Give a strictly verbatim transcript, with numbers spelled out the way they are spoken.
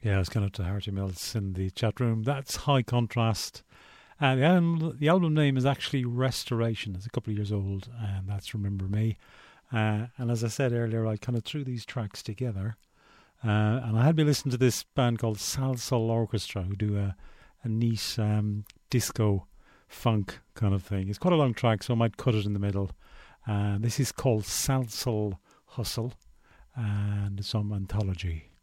Yeah, I was going up to Harty Mills in the chat room. That's High Contrast. Uh, the, album, the album name is actually Restoration. It's a couple of years old, and that's Remember Me. Uh, and as I said earlier, I kind of threw these tracks together. Uh, and I had been listening to this band called Salsoul Orchestra, who do a, a neat um, disco funk kind of thing. It's quite a long track, so I might cut it in the middle. Uh, this is called Salsoul Hustle, and it's on Anthology.